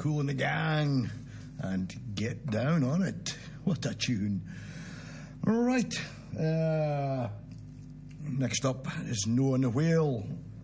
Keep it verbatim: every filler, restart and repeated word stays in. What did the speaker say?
Kool and the Gang and Get Down on It. What a tune. Right. Uh, next up is Noah and the Whale